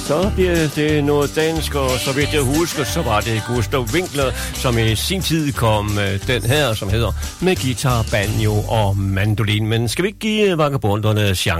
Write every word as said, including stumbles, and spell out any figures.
Så bliver det noget dansk, og så vidt jeg husker, så var det Gustav Winkler, som i sin tid kom med den her, som hedder Med guitar, banjo og mandolin. Men skal vi ikke give vagabonderne chance?